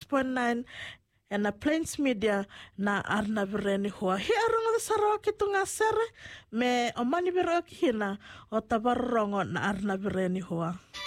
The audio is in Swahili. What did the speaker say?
96.9 and a Plains Media na arna vireni hoa. He arongo the sarawa ki tunga sere me o mani biro ki hina o tabarongo na arna vireni hoa.